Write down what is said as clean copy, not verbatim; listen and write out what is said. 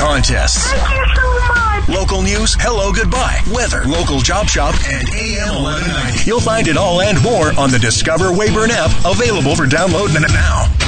contests. Thank you so much. Local news, hello, goodbye, weather, local job shop, and AM 1190. You'll find it all and more on the Discover Wayburn app, available for download now.